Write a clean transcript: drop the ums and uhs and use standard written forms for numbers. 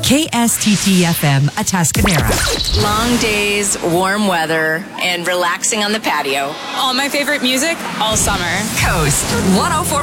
KSTT-FM Atascadero. Long days, warm weather, and relaxing on the patio. All my favorite music all summer. Coast 104.